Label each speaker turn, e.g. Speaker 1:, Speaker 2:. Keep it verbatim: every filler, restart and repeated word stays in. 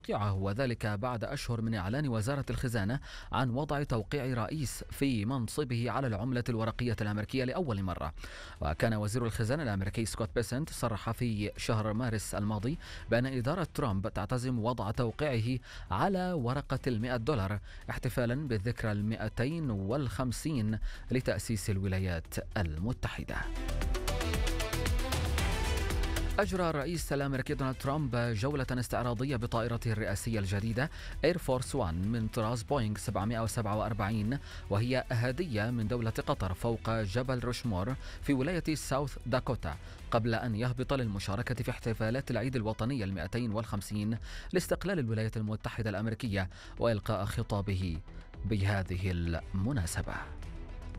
Speaker 1: وذلك بعد أشهر من إعلان وزارة الخزانة عن وضع توقيع رئيس في منصبه على العملة الورقية الأمريكية لأول مرة. وكان وزير الخزانة الأمريكي سكوت بيسنت صرح في شهر مارس الماضي بأن إدارة ترامب تعتزم وضع توقيعه على ورقة المئة دولار احتفالا بالذكرى المئتين والخمسين لتأسيس الولايات المتحدة. أجرى الرئيس الأمريكي دونالد ترامب جولة استعراضية بطائرته الرئاسية الجديدة إير فورس واحد من طراز بوينغ سبعمئة وسبعة وأربعين، وهي هدية من دولة قطر فوق جبل روشمور في ولاية ساوث داكوتا، قبل أن يهبط للمشاركة في احتفالات العيد الوطني المئتين والخمسين لاستقلال الولايات المتحدة الأمريكية وإلقاء خطابه بهذه المناسبة.